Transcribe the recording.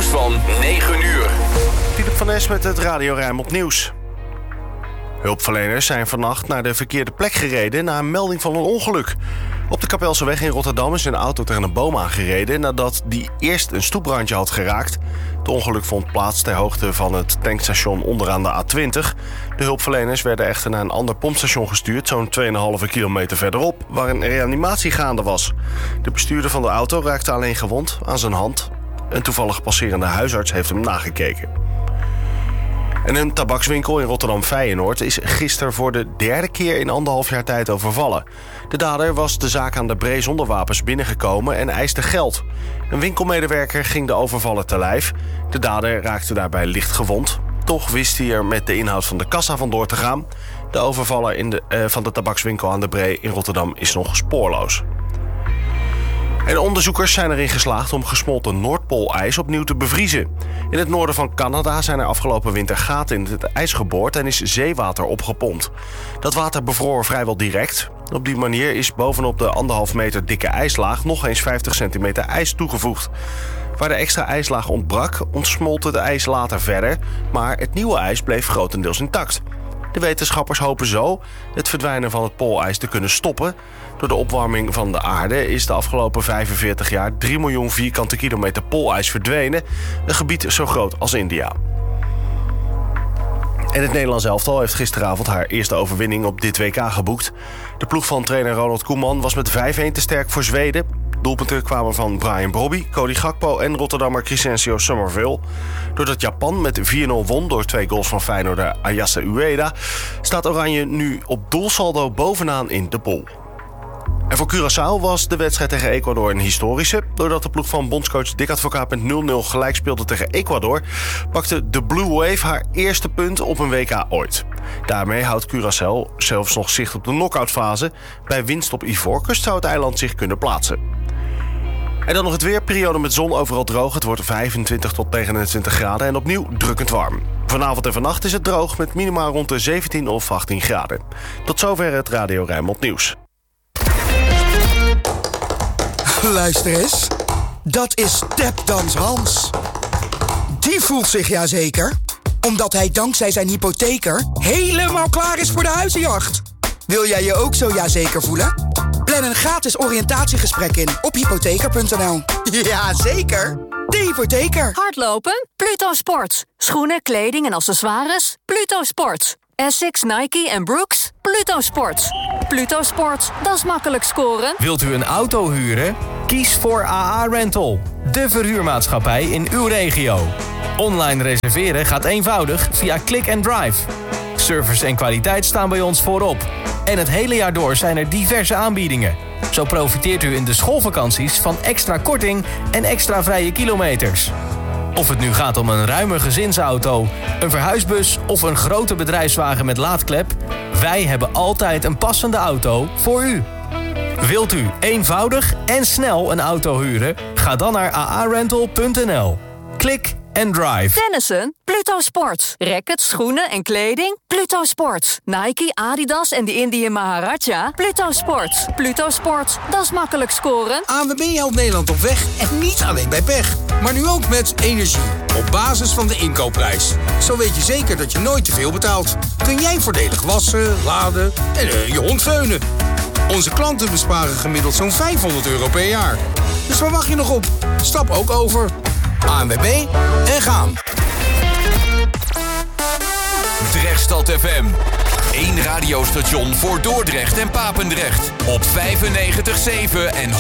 nieuws van 9 uur. Philip van Es met het Radio Rijnmond Nieuws. Hulpverleners zijn vannacht naar de verkeerde plek gereden na een melding van een ongeluk. Op de Kapelseweg in Rotterdam is een auto tegen een boom aangereden nadat die eerst een stoeprandje had geraakt. Het ongeluk vond plaats ter hoogte van het tankstation onderaan de A20. De hulpverleners werden echter naar een ander pompstation gestuurd, zo'n 2,5 kilometer verderop, waar een reanimatie gaande was. De bestuurder van de auto raakte alleen gewond aan zijn hand. Een toevallig passerende huisarts heeft hem nagekeken. En een tabakswinkel in Rotterdam-Feyenoord is gisteren voor de derde keer in 1,5 jaar tijd overvallen. De dader was de zaak aan de Bree zonder wapens binnengekomen en eiste geld. Een winkelmedewerker ging de overvaller te lijf. De dader raakte daarbij licht gewond. Toch wist hij er met de inhoud van de kassa vandoor te gaan. De overvaller van de tabakswinkel aan de Bree in Rotterdam is nog spoorloos. En onderzoekers zijn erin geslaagd om gesmolten Noordpoolijs opnieuw te bevriezen. In het noorden van Canada zijn er afgelopen winter gaten in het ijs geboord en is zeewater opgepompt. Dat water bevroor vrijwel direct. Op die manier is bovenop de 1,5 meter dikke ijslaag nog eens 50 centimeter ijs toegevoegd. Waar de extra ijslaag ontbrak, ontsmolt het ijs later verder, maar het nieuwe ijs bleef grotendeels intact. De wetenschappers hopen zo het verdwijnen van het poolijs te kunnen stoppen. Door de opwarming van de aarde is de afgelopen 45 jaar 3 miljoen vierkante kilometer poolijs verdwenen. Een gebied zo groot als India. En het Nederlands elftal heeft gisteravond haar eerste overwinning op dit WK geboekt. De ploeg van trainer Ronald Koeman was met 5-1 te sterk voor Zweden. Doelpunten kwamen van Brian Brobby, Cody Gakpo en Rotterdammer Crescencio Summerville. Doordat Japan met 4-0 won door 2 goals van Feyenoorder Ayase Ueda, staat Oranje nu op doelsaldo bovenaan in de pool. En voor Curaçao was de wedstrijd tegen Ecuador een historische. Doordat de ploeg van bondscoach Dick Advocaat met 0-0 gelijk speelde tegen Ecuador, pakte de Blue Wave haar eerste punt op een WK ooit. Daarmee houdt Curaçao zelfs nog zicht op de knock-outfase. Bij winst op Ivoorkust zou het eiland zich kunnen plaatsen. En dan nog het weer. Periode met zon, overal droog. Het wordt 25 tot 29 graden en opnieuw drukkend warm. Vanavond en vannacht is het droog met minima rond de 17 of 18 graden. Tot zover het Radio Rijnmond Nieuws. Luister eens. Dat is Tapdans Hans. Die voelt zich ja zeker, omdat hij dankzij zijn hypotheker helemaal klaar is voor de huizenjacht. Wil jij je ook zo ja zeker voelen? Plan een gratis oriëntatiegesprek in op hypotheker.nl. Ja, zeker. De hypotheker. Hardlopen? Pluto Sports. Schoenen, kleding en accessoires? Pluto Sports. Essex, Nike en Brooks? Pluto Sports. Pluto Sports, dat is makkelijk scoren. Wilt u een auto huren? Kies voor AA Rental, de verhuurmaatschappij in uw regio. Online reserveren gaat eenvoudig via Click and Drive. Service en kwaliteit staan bij ons voorop. En het hele jaar door zijn er diverse aanbiedingen. Zo profiteert u in de schoolvakanties van extra korting en extra vrije kilometers. Of het nu gaat om een ruime gezinsauto, een verhuisbus of een grote bedrijfswagen met laadklep, wij hebben altijd een passende auto voor u. Wilt u eenvoudig en snel een auto huren? Ga dan naar aarental.nl. Klik en drive. Tennissen? Pluto Sports. Rackets, schoenen en kleding? Pluto Sports. Nike, Adidas en de Indian Maharaja? Pluto Sports. Pluto Sports, dat is makkelijk scoren. ANWB helpt Nederland op weg en niet alleen bij pech. Maar nu ook met energie. Op basis van de inkoopprijs. Zo weet je zeker dat je nooit te veel betaalt. Kun jij voordelig wassen, laden en je hond veunen. Onze klanten besparen gemiddeld zo'n €500 per jaar. Dus waar wacht je nog op? Stap ook over. ANWB en gaan. Drechtstad FM. 1 radiostation voor Dordrecht en Papendrecht. Op 95.7 en